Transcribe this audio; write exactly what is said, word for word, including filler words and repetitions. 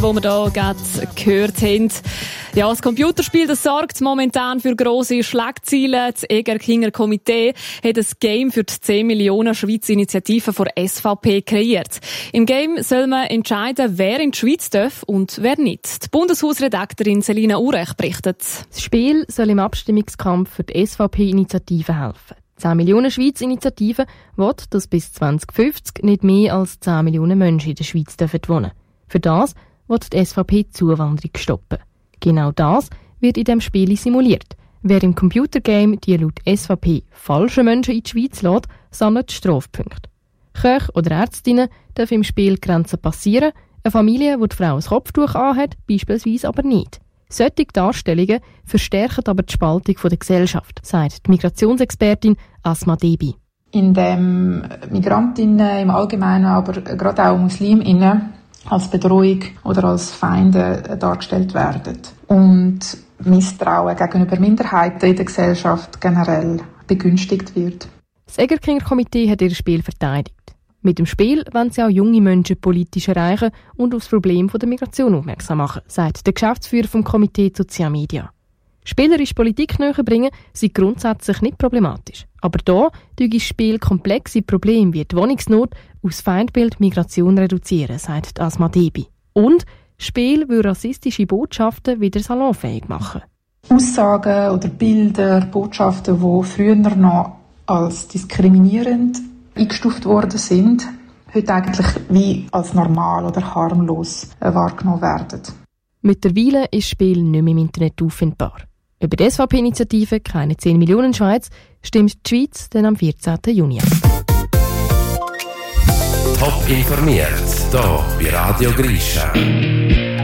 wo wir hier gerade gehört haben. Ja, das Computerspiel, das sorgt momentan für grosse Schlagzeilen. Das Egerkinger Komitee hat ein Game für die zehn Millionen Schweizer Initiative von S V P kreiert. Im Game soll man entscheiden, wer in die Schweiz darf und wer nicht. Die Bundeshausredaktorin Selina Urech berichtet. Das Spiel soll im Abstimmungskampf für die S V P-Initiative helfen. Die zehn Millionen Schweiz Initiative will, dass bis zwanzig fünfzig nicht mehr als zehn Millionen Menschen in der Schweiz dürfen wohnen. Für das will die S V P die Zuwanderung stoppen. Genau das wird in diesem Spiel simuliert. Wer im Computergame die laut S V P falschen Menschen in die Schweiz lässt, sammelt Strafpunkte. Köche oder Ärztinnen dürfen im Spiel Grenzen passieren, eine Familie, wo die Frau ein Kopftuch anhat, beispielsweise aber nicht. Solche Darstellungen verstärken aber die Spaltung der Gesellschaft, sagt die Migrationsexpertin Asma Debi. Indem Migrantinnen im Allgemeinen, aber gerade auch Musliminnen als Bedrohung oder als Feinde dargestellt werden. Und Misstrauen gegenüber Minderheiten in der Gesellschaft generell begünstigt wird. Das Egerkinger Komitee hat ihr Spiel verteidigt. Mit dem Spiel wollen sie auch junge Menschen politisch erreichen und auf das Problem der Migration aufmerksam machen, sagt der Geschäftsführer vom Komitee Sozial Media. Spielerisch Politik näher bringen sei grundsätzlich nicht problematisch. Aber da tue das Spiel komplexe Probleme wie die Wohnungsnot aus Feindbild Migration reduzieren, sagt Asma Debi. Und das Spiel will rassistische Botschaften wieder salonfähig machen. Aussagen oder Bilder, Botschaften, die früher noch als diskriminierend eingestuft worden sind, heute eigentlich wie als normal oder harmlos wahrgenommen werden. Mittlerweile ist das Spiel nicht mehr im Internet auffindbar. Über die S V P-Initiative «Keine zehn Millionen Schweiz» stimmt die Schweiz dann am vierzehnten Juni ab. Top informiert, hier bei Radio Grisha.